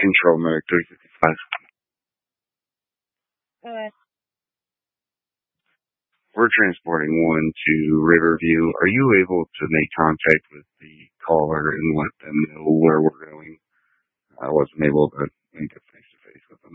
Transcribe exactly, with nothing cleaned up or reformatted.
Control Medic three fifty-five. Uh, We're transporting one to Riverview. Are you able to make contact with the caller and let them know where we're going? I wasn't able to make a face-to-face with them.